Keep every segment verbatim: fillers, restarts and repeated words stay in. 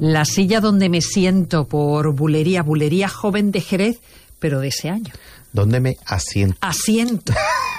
La silla donde me siento por Bulería, Bulería Joven de Jerez, pero de ese año. ¿Dónde me asiento? Asiento.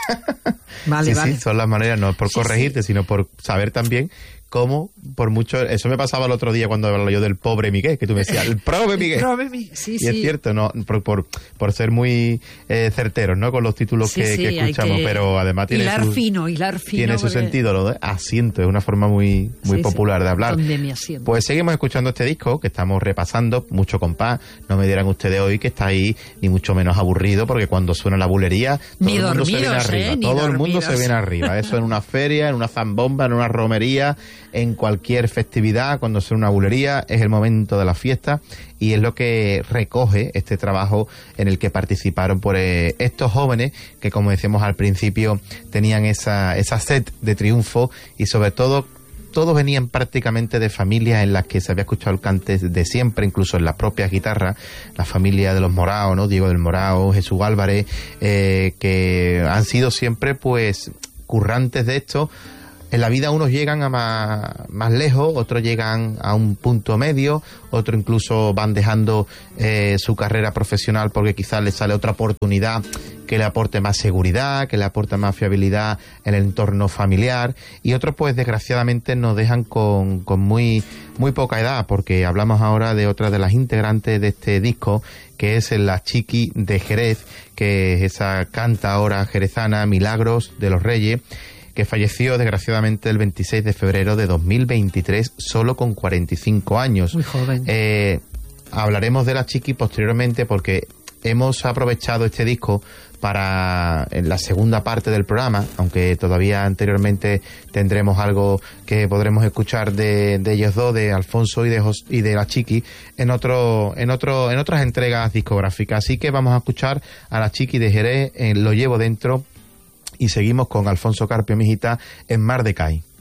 Vale, sí, vale. Sí, son las maneras, no es por sí, corregirte, sí. sino por saber también cómo, por mucho... Eso me pasaba el otro día cuando hablaba yo del pobre Miguel, que tú me decías, el prove Miguel. El prove Miguel, sí, y sí. es cierto, no por, por, por ser muy eh, certeros, ¿no? Con los títulos sí, que, sí, que escuchamos, que pero además tiene hilar su... fino, hilar fino. Tiene su porque... sentido, lo de asiento, es una forma muy, muy sí, popular sí, de hablar. donde me asiento. Pues seguimos escuchando este disco que estamos repasando, mucho compás. No me dirán ustedes hoy que está ahí ni mucho menos aburrido, porque cuando suena la bulería, todo ni el mundo dormidos, se viene arriba. ¿eh? Todo ni el mundo dormidos. se viene arriba. Eso en una feria, en una zambomba, en una romería, en cualquier festividad, cuando suena una bulería, es el momento de la fiesta y es lo que recoge este trabajo en el que participaron por eh, estos jóvenes que, como decíamos al principio, tenían esa, esa sed de triunfo y sobre todo todos venían prácticamente de familias en las que se había escuchado el cante de siempre, incluso en las propias guitarras, la familia de los Morao, ¿no? Diego del Morao, Jesús Álvarez, eh, que han sido siempre pues currantes de esto. En la vida unos llegan a más, más lejos, otros llegan a un punto medio, otros incluso van dejando eh, su carrera profesional porque quizás les sale otra oportunidad que le aporte más seguridad, que le aporte más fiabilidad en el entorno familiar, y otros pues desgraciadamente nos dejan con, con muy, muy poca edad, porque hablamos ahora de otra de las integrantes de este disco, que es la Chiqui de Jerez, que es esa cantaora jerezana Milagros de los Reyes, que falleció desgraciadamente el veintiséis de febrero de dos mil veintitrés, solo con cuarenta y cinco años. Muy joven. Eh, hablaremos de la Chiqui posteriormente porque hemos aprovechado este disco para en la segunda parte del programa, aunque todavía anteriormente tendremos algo que podremos escuchar de, de ellos dos, de Alfonso y de Jos, y de la Chiqui, en otro, en otro, en otras entregas discográficas. Así que vamos a escuchar a la Chiqui de Jerez en Lo Llevo Dentro. Y seguimos con Alfonso Carpio, mijita, en Mar de Cádiz.